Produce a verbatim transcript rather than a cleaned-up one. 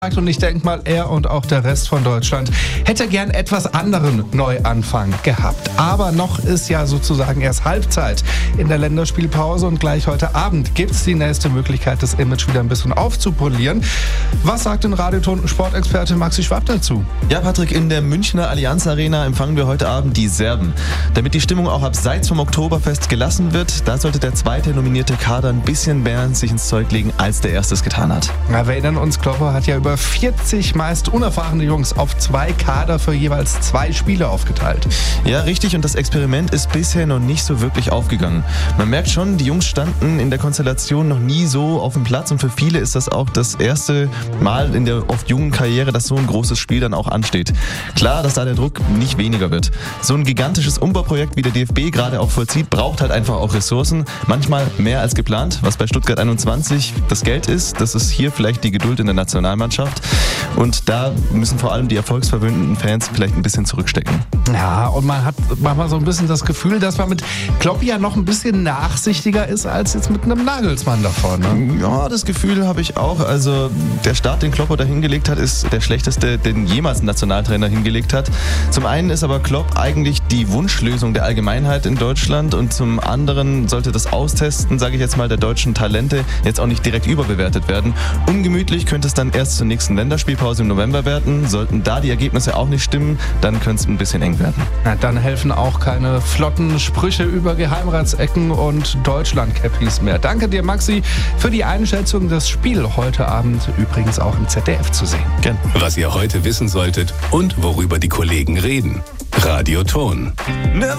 Und ich denke mal, er und auch der Rest von Deutschland hätte gern etwas anderen Neuanfang gehabt. Aber noch ist ja sozusagen erst Halbzeit in der Länderspielpause und gleich heute Abend gibt es die nächste Möglichkeit, das Image wieder ein bisschen aufzupolieren. Was sagt denn Radioton-Sportexperte Maxi Schwab dazu? Ja, Patrick, in der Münchner Allianz Arena empfangen wir heute Abend die Serben. Damit die Stimmung auch abseits vom Oktoberfest gelassen wird, da sollte der zweite nominierte Kader ein bisschen mehr sich ins Zeug legen, als der erste es getan hat. Ja, wir erinnern uns, Klopper hat ja über vierzig meist unerfahrene Jungs auf zwei Kader für jeweils zwei Spiele aufgeteilt. Ja, richtig, und das Experiment ist bisher noch nicht so wirklich aufgegangen. Man merkt schon, die Jungs standen in der Konstellation noch nie so auf dem Platz und für viele ist das auch das erste Mal in der oft jungen Karriere, dass so ein großes Spiel dann auch ansteht. Klar, dass da der Druck nicht weniger wird. So ein gigantisches Umbauprojekt wie der D F B gerade auch vollzieht, braucht halt einfach auch Ressourcen, manchmal mehr als geplant, was bei Stuttgart einundzwanzig das Geld ist, das ist hier vielleicht die Geduld in der Nationalmannschaft. Und da müssen vor allem die erfolgsverwöhnten Fans vielleicht ein bisschen zurückstecken. Ja, und man hat manchmal so ein bisschen das Gefühl, dass man mit Klopp ja noch ein bisschen nachsichtiger ist als jetzt mit einem Nagelsmann da vorne. Ja, das Gefühl habe ich auch. Also der Start, den Klopp da hingelegt hat, ist der schlechteste, den jemals ein Nationaltrainer hingelegt hat. Zum einen ist aber Klopp eigentlich die Wunschlösung der Allgemeinheit in Deutschland und zum anderen sollte das Austesten, sage ich jetzt mal, der deutschen Talente jetzt auch nicht direkt überbewertet werden. Ungemütlich könnte es dann erst zur nächsten Länderspielpause im November werden. Sollten da die Ergebnisse auch nicht stimmen, dann könnte es ein bisschen eng werden. Ja, dann helfen auch keine flotten Sprüche über Geheimratsecken und Deutschland-Cappies mehr. Danke dir, Maxi, für die Einschätzung. Das Spiel heute Abend übrigens auch im Z D F zu sehen. Gern. Was ihr heute wissen solltet und worüber die Kollegen reden. Radioton.